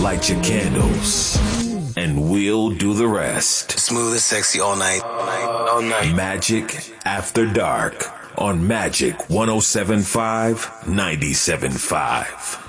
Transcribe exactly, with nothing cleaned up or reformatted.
light your candles, and we'll do the rest. Smooth and sexy all night. All night. All night. Magic After Dark on Magic one oh seven point five, ninety-seven point five.